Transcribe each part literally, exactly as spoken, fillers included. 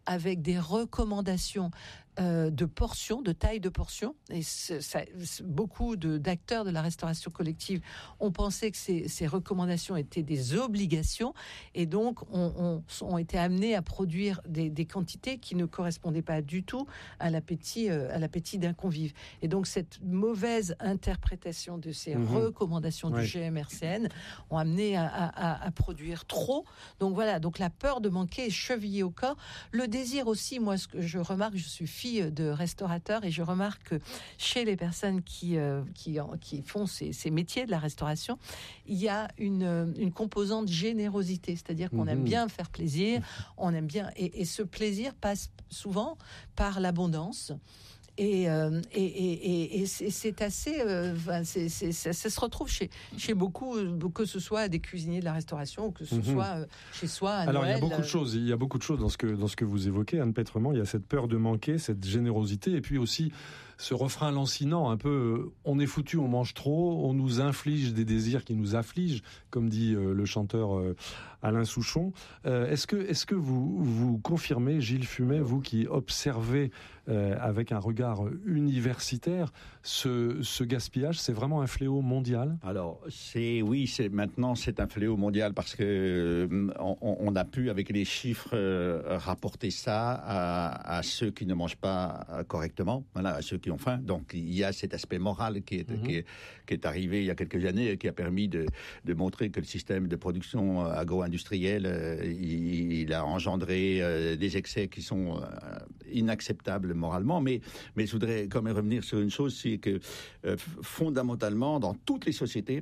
avec des recommandations euh, de portions, de taille de portions. Et c'est, ça, c'est, beaucoup de, d'acteurs de la restauration collective ont pensé que ces, ces recommandations étaient des obligations et donc ont, ont, ont été amenés à produire des, des quantités qui ne correspondaient pas du tout à l'appétit, euh, à l'appétit d'un convive. Et donc cette mauvaise interprétation de ces mmh. recommandations du oui. G M R C N ont amené à, à, à produire trop. Donc voilà, donc la peur de manquer est chevillée au corps. Le désir aussi, moi, ce que je remarque, je suis fille de restaurateur et je remarque que chez les personnes qui euh, qui, qui font ces, ces métiers de la restauration, il y a une, une composante générosité, c'est-à-dire qu'on mmh. aime bien faire plaisir, on aime bien et, et ce plaisir passe souvent par l'abondance. Et, euh, et, et, et, et c'est assez, euh, c'est, c'est, ça, ça se retrouve chez, chez beaucoup, que ce soit des cuisiniers de la restauration ou que ce mm-hmm. soit chez soi à Alors Noël. il y a beaucoup de choses, il y a beaucoup de choses dans ce que dans ce que vous évoquez, Anne Petrement. Il y a cette peur de manquer, cette générosité, et puis aussi ce refrain lancinant, un peu, euh, on est foutu, on mange trop, on nous inflige des désirs qui nous affligent, comme dit euh, le chanteur euh, Alain Souchon. Euh, est-ce que, est-ce que vous vous confirmez, Gilles Fumet, vous qui observez euh, avec un regard universitaire, ce, ce gaspillage, c'est vraiment un fléau mondial ? Alors, c'est oui, c'est maintenant c'est un fléau mondial parce que euh, on, on a pu avec les chiffres euh, rapporter ça à, à ceux qui ne mangent pas correctement, voilà, à ceux qui ont faim. Donc il y a cet aspect moral qui est, mmh. qui est, qui est arrivé il y a quelques années et qui a permis de, de montrer que le système de production agro-industrielle, euh, il, il a engendré euh, des excès qui sont euh, inacceptables moralement. Mais, mais je voudrais quand même revenir sur une chose, c'est que euh, fondamentalement, dans toutes les sociétés,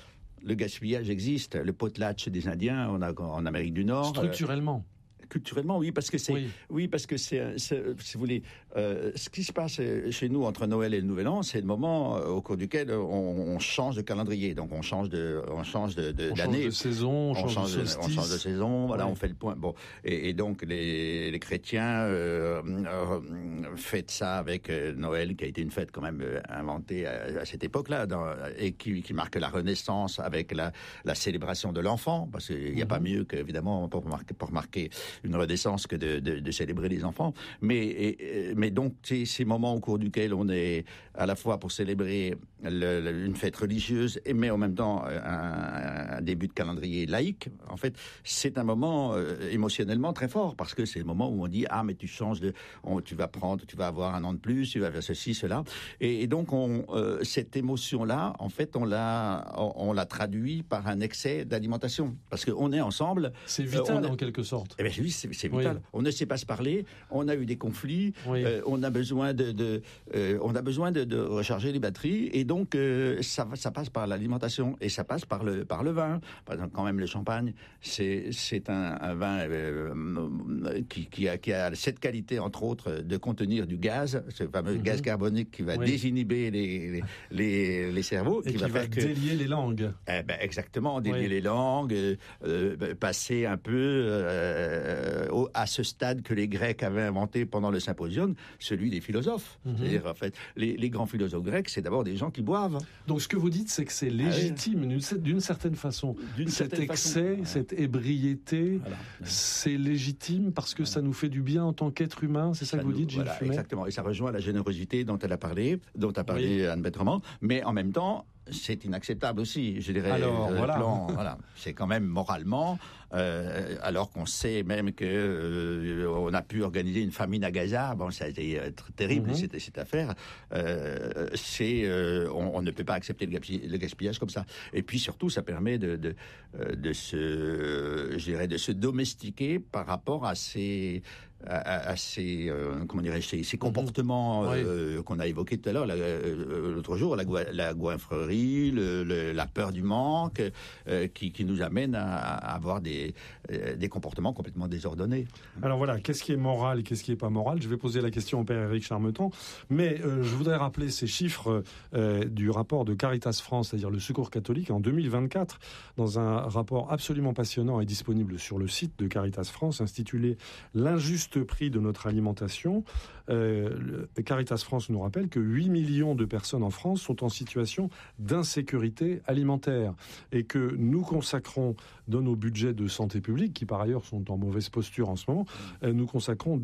le gaspillage existe. Le potlatch des Indiens en, en Amérique du Nord. Structurellement. Euh, Culturellement, oui, parce que c'est, oui, oui parce que c'est, c'est si vous voulez, euh, ce qui se passe chez nous entre Noël et le Nouvel An, c'est le moment au cours duquel on, on change de calendrier, donc on change de, on change de, de on d'année, change de saison, on, on change, change de de, on change de saison, voilà, oui. on fait le point. Bon, et, et donc les, les chrétiens euh, euh, fêtent ça avec Noël, qui a été une fête quand même inventée à, à cette époque-là, dans, et qui, qui marque la Renaissance avec la, la célébration de l'enfant, parce qu'il n'y a mm-hmm. pas mieux que évidemment pour marquer, pour marquer une renaissance que de, de, de célébrer les enfants. Mais, et, mais donc, c'est ces moments au cours duquel on est à la fois pour célébrer le, le, une fête religieuse, et mais en même temps un, un début de calendrier laïque. En fait, c'est un moment euh, émotionnellement très fort parce que c'est le moment où on dit ah mais tu changes de, on, tu vas prendre, tu vas avoir un an de plus, tu vas faire ceci, cela. Et, et donc on, euh, cette émotion-là, en fait, on l'a, on, on l'a traduit par un excès d'alimentation parce que on est ensemble. C'est vital euh, en quelque sorte. Eh ben oui, c'est, c'est vital. Oui. On ne sait pas se parler. On a eu des conflits. Oui. Euh, on a besoin de, de euh, on a besoin de, de recharger les batteries. Et donc euh, ça, ça passe par l'alimentation et ça passe par le, par le vin. Par exemple, quand même, le champagne, c'est, c'est un, un vin euh, qui, qui a, qui a cette qualité, entre autres, de contenir du gaz, ce fameux mm-hmm. gaz carbonique qui va oui. désinhiber les, les, les, les cerveaux, et qui, qui va, va faire délier que, les langues. Eh ben exactement, délier oui. les langues, euh, euh, passer un peu euh, au, à ce stade que les Grecs avaient inventé pendant le symposium, celui des philosophes. Mm-hmm. C'est-à-dire, en fait, les, les grands philosophes grecs, c'est d'abord des gens qui boivent. Donc, ce que vous dites, c'est que c'est légitime, ah oui. d'une certaine façon. D'une Cet certaine excès, façon. Cette ébriété, voilà. c'est légitime parce que voilà. ça nous fait du bien en tant qu'être humain. C'est ça, ça que vous nous, dites, Gilles voilà, Fumet ? Exactement. Et ça rejoint la générosité dont elle a parlé, dont a parlé oui. Anne Petrement. Mais en même temps, c'est inacceptable aussi, je dirais. Alors, euh, voilà. Plan, voilà. C'est quand même moralement, euh, alors qu'on sait même que euh, on a pu organiser une famine à Gaza. Bon, ça a été euh, très terrible mm-hmm. cette, cette affaire. Euh, c'est, euh, on, on ne peut pas accepter le gaspillage, le gaspillage comme ça. Et puis surtout, ça permet de, de, de se, je dirais, de se domestiquer par rapport à ces à, à ces euh, comment dirais-je ces, ces comportements mm-hmm. euh, oui. qu'on a évoqués tout à l'heure, la, euh, l'autre jour, la, la goinfrerie, le, le, la peur du manque, euh, qui, qui nous amène à, à avoir des, euh, des comportements complètement désordonnés. Alors voilà, qu'est-ce qui est moral et qu'est-ce qui est pas moral ? Je vais poser la question au père Éric Charmeton, mais euh, je voudrais rappeler ces chiffres euh, du rapport de Caritas France, c'est-à-dire le Secours catholique, en deux mille vingt-quatre, dans un rapport absolument passionnant et disponible sur le site de Caritas France, intitulé « L'injuste prix de notre alimentation ». Euh, Caritas France nous rappelle que huit millions de personnes en France sont en situation d'insécurité alimentaire et que nous consacrons dans nos budgets de santé publique, qui par ailleurs sont en mauvaise posture en ce moment, euh, nous consacrons